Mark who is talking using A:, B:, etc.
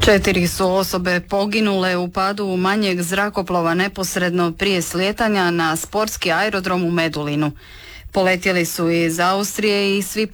A: 4 su osobe poginule u padu manjeg zrakoplova neposredno prije slijetanja na sportski aerodrom u Medulinu. Poletjeli su iz Austrije i svi